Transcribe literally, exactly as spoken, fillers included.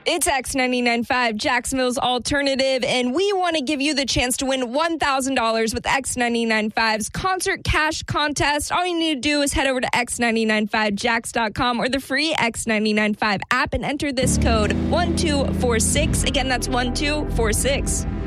It's X ninety-nine point five, Jacksonville's alternative, and we want to give you the chance to win one thousand dollars with X ninety-nine point five's Concert Cash Contest. All you need to do is head over to x nine nine five jacks dot com or the free X ninety-nine point five app and enter this code one two four six. Again, that's one two four six.